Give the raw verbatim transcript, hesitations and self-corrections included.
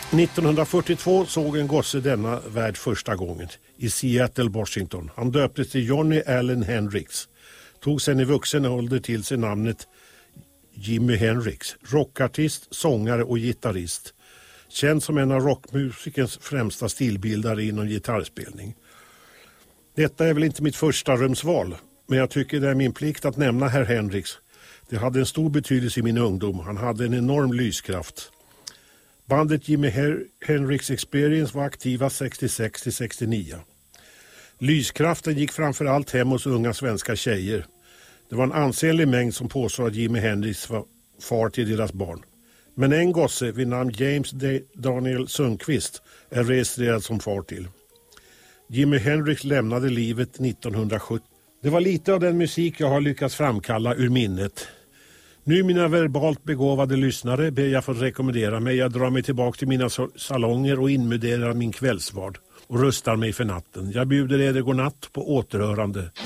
nittonhundrafyrtiotvå såg en gosse denna värld första gången i Seattle, Washington. Han döptes till Johnny Allen Hendrix. Tog sen i vuxen ålder till sig namnet Jimi Hendrix. Rockartist, sångare och gitarrist. Känd som en av rockmusikens främsta stilbildare inom gitarrspelning. Detta är väl inte mitt första rumsval, men jag tycker det är min plikt att nämna herr Hendrix. Det hade en stor betydelse i min ungdom. Han hade en enorm lyskraft. Bandet Jimi Hendrix Experience var aktiva sextiosex till sextionio. Lyskraften gick framförallt hem hos unga svenska tjejer. Det var en ansenlig mängd som påstod att Jimi Hendrix var far till deras barn. Men en gosse vid namn James D. Daniel Sundqvist är registrerad som far till. Jimi Hendrix lämnade livet nittonhundrasjuttio. Det var lite av den musik jag har lyckats framkalla ur minnet. Nu mina verbalt begåvade lyssnare ber jag få rekommendera mig. Jag drar mig tillbaka till mina salonger och inmuderar min kvällsvard och rustar mig för natten. Jag bjuder er god natt på återhörande.